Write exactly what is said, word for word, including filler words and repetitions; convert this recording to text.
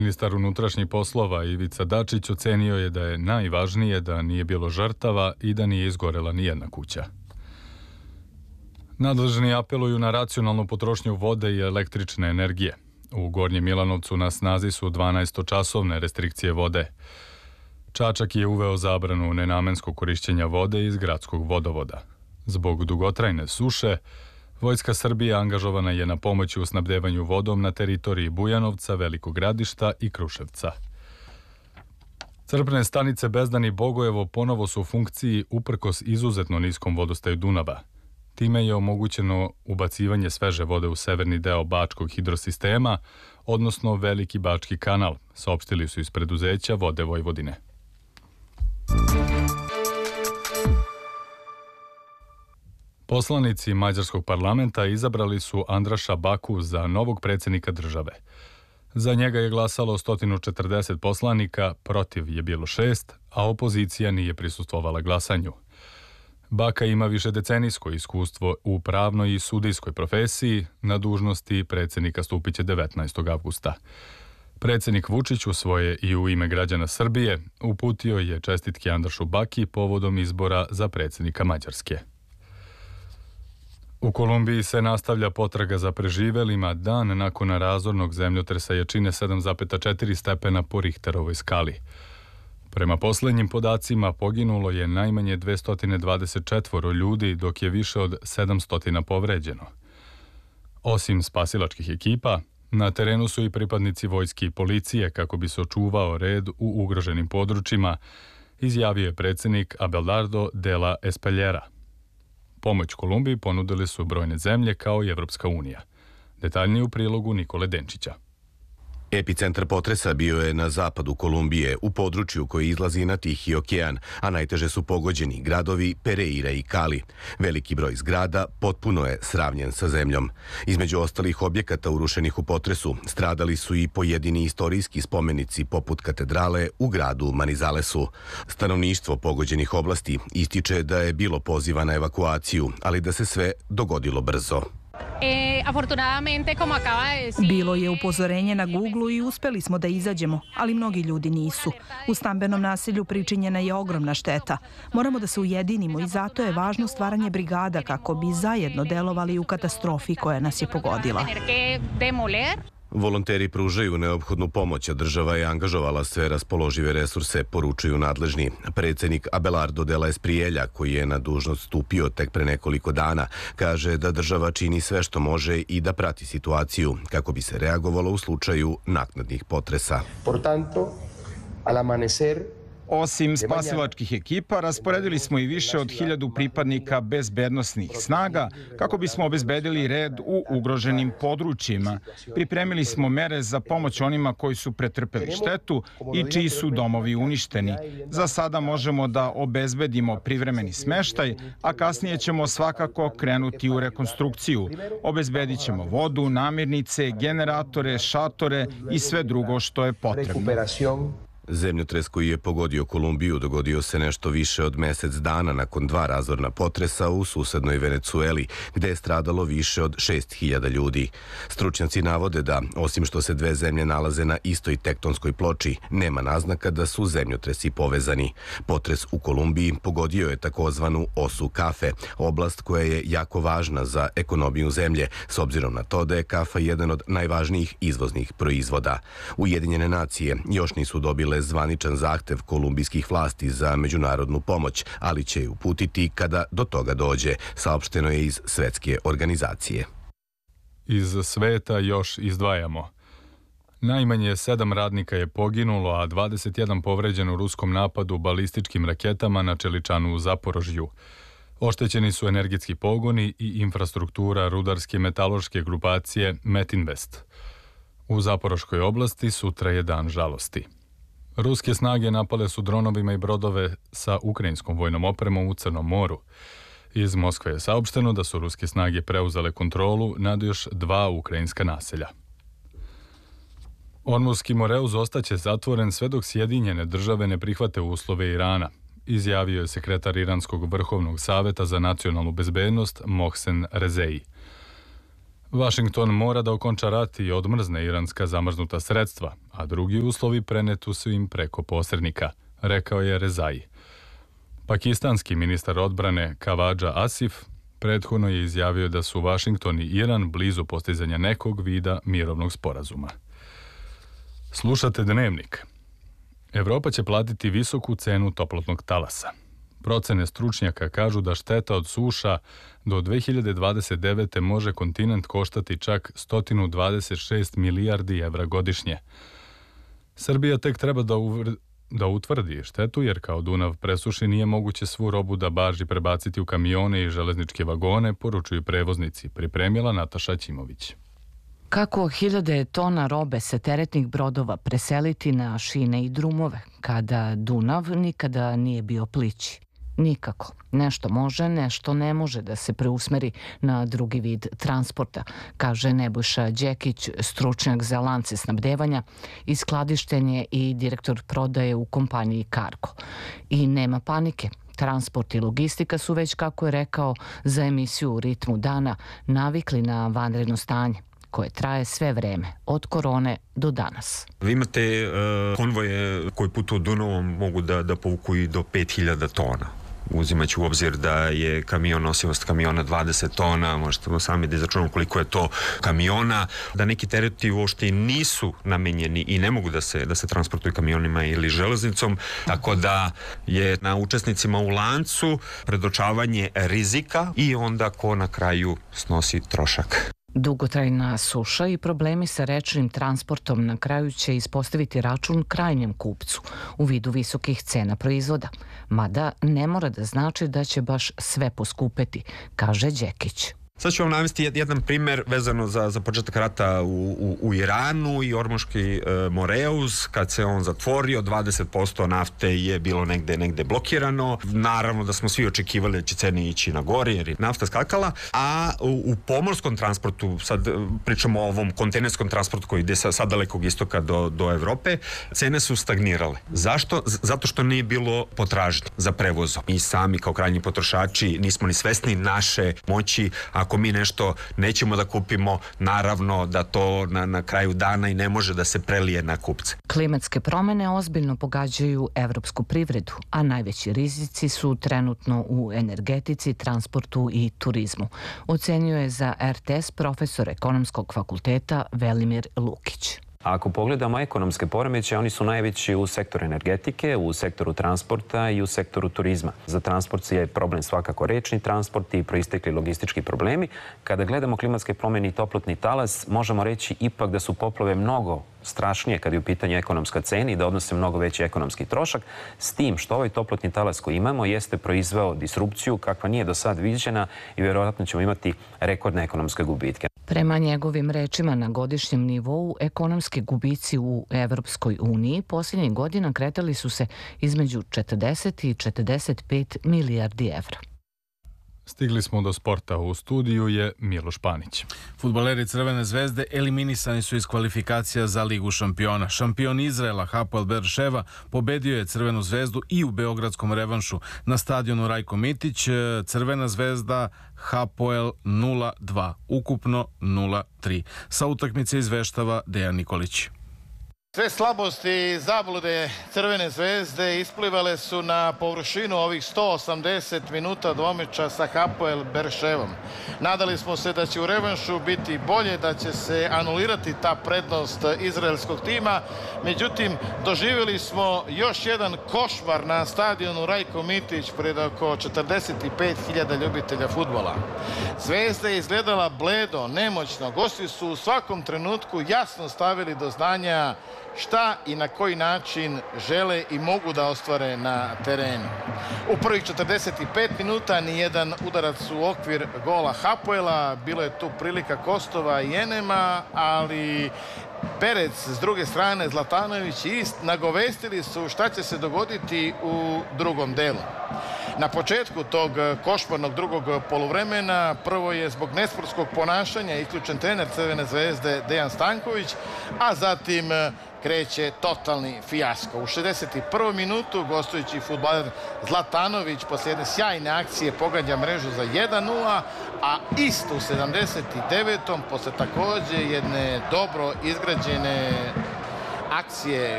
Ministar unutrašnjih poslova Ivica Dačić ocenio je da je najvažnije da nije bilo žrtava i da nije izgorela nijedna kuća. Nadležni apeluju na racionalnu potrošnju vode i električne energije. U Gornjem Milanovcu na snazi su dvanaestočasovne restrikcije vode. Čačak je uveo zabranu nenamenskog korišćenja vode iz gradskog vodovoda. Zbog dugotrajne suše, Vojska Srbije angažovana je na pomoći u snabdevanju vodom na teritoriji Bujanovca, Velikog Gradišta i Kruševca. Crpne stanice Bezdan i Bogojevo ponovo su u funkciji uprkos izuzetno niskom vodostaju Dunava. Time je omogućeno ubacivanje sveže vode u severni deo Bačkog hidrosistema, odnosno Veliki Bački kanal, saopštili su iz preduzeća Vode Vojvodine. Poslanici Mađarskog parlamenta izabrali su Andraša Baku za novog predsjednika države. Za njega je glasalo sto četrdeset poslanika, protiv je bilo šest, a opozicija nije prisustvovala glasanju. Baka ima višedecenijsko iskustvo u pravnoj i sudijskoj profesiji, na dužnosti predsjednika stupiće devetnaestog avgusta. Predsjednik Vučić u svoje i u ime građana Srbije uputio je čestitke Andrašu Baki povodom izbora za predsjednika Mađarske. U Kolumbiji se nastavlja potraga za preživelima dan nakon razornog zemljotresa jačine sedam zarez četiri stepena po Richterovoj skali. Prema posljednjim podacima poginulo je najmanje dvesta dvadeset četiri ljudi, dok je više od sedamsto povređeno. Osim spasilačkih ekipa, na terenu su i pripadnici vojske i policije kako bi se očuvao red u ugroženim područjima, izjavio je predsjednik Abelardo de la Espriellera. Pomoć Kolumbiji ponudili su brojne zemlje kao i Evropska unija. Detaljnije u prilogu Nikole Denčića. Epicentar potresa bio je na zapadu Kolumbije, u području koje izlazi na Tihi okean, a najteže su pogođeni gradovi Pereira i Cali. Veliki broj zgrada potpuno je sravnjen sa zemljom. Između ostalih objekata urušenih u potresu stradali su i pojedini istorijski spomenici poput katedrale u gradu Manizalesu. Stanovništvo pogođenih oblasti ističe da je bilo poziva na evakuaciju, ali da se sve dogodilo brzo. Bilo je upozorenje na Googleu i uspeli smo da izađemo, ali mnogi ljudi nisu. U stambenom naselju pričinjena je ogromna šteta. Moramo da se ujedinimo i zato je važno stvaranje brigada kako bi zajedno delovali u katastrofi koja nas je pogodila. Volonteri pružaju neophodnu pomoć, a država je angažovala sve raspoložive resurse, poručuju nadležni. Predsjednik Abelardo de la Espriella, koji je na dužnost stupio tek pre nekoliko dana, kaže da država čini sve što može i da prati situaciju kako bi se reagovalo u slučaju naknadnih potresa. Osim spasilačkih ekipa, rasporedili smo i više od hiljadu pripadnika bezbednosnih snaga kako bismo obezbedili red u ugroženim područjima. Pripremili smo mere za pomoć onima koji su pretrpeli štetu i čiji su domovi uništeni. Za sada možemo da obezbedimo privremeni smeštaj, a kasnije ćemo svakako krenuti u rekonstrukciju. Obezbedit ćemo vodu, namirnice, generatore, šatore i sve drugo što je potrebno. Zemljotres koji je pogodio Kolumbiju dogodio se nešto više od mjesec dana nakon dva razorna potresa u susednoj Venecueli, gde je stradalo više od šest hiljada ljudi. Stručnjaci navode da, osim što se dve zemlje nalaze na istoj tektonskoj ploči, nema naznaka da su zemljotresi povezani. Potres u Kolumbiji pogodio je takozvanu osu kafe, oblast koja je jako važna za ekonomiju zemlje, s obzirom na to da je kafa jedan od najvažnijih izvoznih proizvoda. Ujedinjene nacije još nisu dobile zvaničan zahtev kolumbijskih vlasti za međunarodnu pomoć, ali će je uputiti kada do toga dođe, saopšteno je iz Svetske organizacije. Iz sveta još izdvajamo. Najmanje sedam radnika je poginulo, a dvadeset jedan povređen u ruskom napadu balističkim raketama na čeličanu u Zaporožju. Oštećeni su energetski pogoni i infrastruktura rudarske metaloške grupacije Metinvest. U Zaporoškoj oblasti sutra je dan žalosti. Ruske snage napale su dronovima i brodove sa ukrajinskom vojnom opremom u Crnom moru. Iz Moskve je saopšteno da su ruske snage preuzele kontrolu nad još dva ukrajinska naselja. Ormuzski moreuz ostaće zatvoren sve dok Sjedinjene države ne prihvate uslove Irana, izjavio je sekretar Iranskog vrhovnog saveta za nacionalnu bezbednost Mohsen Rezei. Washington mora da okonča rat i odmrzne iranska zamrznuta sredstva, a drugi uslovi prenetu su im preko posrednika, rekao je Rezai. Pakistanski ministar odbrane Khawaja Asif prethodno je izjavio da su Washington i Iran blizu postizanja nekog vida mirovnog sporazuma. Slušate Dnevnik. Evropa će platiti visoku cenu toplotnog talasa. Procene stručnjaka kažu da šteta od suša do dve hiljade dvadeset devete. može kontinent koštati čak sto dvadeset šest milijardi evra godišnje. Srbija tek treba da, uvr... da utvrdi štetu, jer kao Dunav presuši nije moguće svu robu da barži prebaciti u kamione i železničke vagone, poručuju prevoznici, pripremila Nataša Ćimović. Kako hiljade tona robe sa teretnih brodova preseliti na šine i drumove, kada Dunav nikada nije bio plići? Nikako. Nešto može, nešto ne može da se preusmeri na drugi vid transporta, kaže Nebojša Đekić, stručnjak za lance snabdevanja i skladištenje i direktor prodaje u kompaniji Cargo. I nema panike. Transport i logistika su već, kako je rekao za emisiju U ritmu dana, navikli na vanredno stanje koje traje sve vreme, od korone do danas. Vi imate uh, konvoje koji putuju Dunavom, mogu da, da povuku i do pet hiljada tona. Uzimajući u obzir da je kamion, nosivost kamiona dvadeset tona, možete sami da izračunamo koliko je to kamiona, da neki tereti uopšte nisu namenjeni i ne mogu da se, da se transportuju kamionima ili železnicom, tako da je na učesnicima u lancu predočavanje rizika i onda ko na kraju snosi trošak. Dugotrajna suša i problemi sa rečnim transportom na kraju će ispostaviti račun krajnjem kupcu u vidu visokih cena proizvoda, mada ne mora da znači da će baš sve poskupeti, kaže Đekić. Sad ću vam navesti jedan primer vezano za, za početak rata u, u, u Iranu i Ormuški e, Moreus. Kad se on zatvorio, dvadeset posto nafte je bilo negde, negde blokirano. Naravno da smo svi očekivali da će cene ići na gore jer je nafta skakala. A u, u pomorskom transportu, sad pričamo o ovom kontejnerskom transportu koji ide sa, sa dalekog istoka do, do Evrope, cene su stagnirale. Zašto? Zato što nije bilo potražnje za prevozom. Mi sami kao krajnji potrošači nismo ni svesni naše moći. Ako mi nešto nećemo da kupimo, naravno da to na, na kraju dana i ne može da se prelije na kupce. Klimatske promene ozbiljno pogađaju evropsku privredu, a najveći rizici su trenutno u energetici, transportu i turizmu. Ocenio je za R T S profesor ekonomskog fakulteta Velimir Lukić. Ako pogledamo ekonomske poremećaje, oni su najveći u sektoru energetike, u sektoru transporta i u sektoru turizma. Za transport je problem svakako rečni transport i proistekli logistički problemi. Kada gledamo klimatske promjene i toplotni talas, možemo reći ipak da su poplave mnogo strašnije kad je u pitanju ekonomska cena i da odnose mnogo veći ekonomski trošak, s tim što ovaj toplotni talas koji imamo jeste proizveo disrupciju kakva nije do sad viđena i vjerojatno ćemo imati rekordne ekonomske gubitke. Prema njegovim rečima, na godišnjem nivou ekonomski gubici u Evropskoj uniji posljednjih godina kretali su se između četrdeset i četrdeset pet milijardi evra. Stigli smo do sporta. U studiju je Miloš Panić. Fudbaleri Crvene zvezde eliminisani su iz kvalifikacija za Ligu šampiona. Šampion Izraela Hapoel Berševa pobedio je Crvenu zvezdu i u beogradskom revanšu na stadionu Rajko Mitić. Crvena zvezda Hapoel nula dva, ukupno nula tri. Sa utakmice izveštava Dejan Nikolić. Sve slabosti i zablude Crvene zvezde isplivale su na površinu ovih sto osamdeset minuta dvomeča sa Hapoel Berševom. Nadali smo se da će u revanšu biti bolje, da će se anulirati ta prednost izraelskog tima. Međutim, doživjeli smo još jedan košmar na stadionu Rajko Mitić pred oko četrdeset pet hiljada ljubitelja fudbala. Zvezda je izgledala bledo, nemoćno. Gosti su u svakom trenutku jasno stavili do znanja šta i na koji način žele i mogu da ostvare na terenu. U prvih četrdeset pet minuta ni jedan udarac u okvir gola Hapoela, bilo je tu prilika Kostova i Enema, ali Perec s druge strane, Zlatanović i Ist nagovestili su šta će se dogoditi u drugom delu. Na početku tog košmarnog drugog poluvremena prvo je zbog nesportskog ponašanja isključen trener Crvene zvezde Dejan Stanković, a zatim kreće totalni fijasko. U šezdeset prvom minutu gostujući fudbaler Zlatanović posle jedne sjajne akcije pogađa mrežu za jedan nula, a isto u sedamdeset devetom posle takođe jedne dobro izgrađene akcije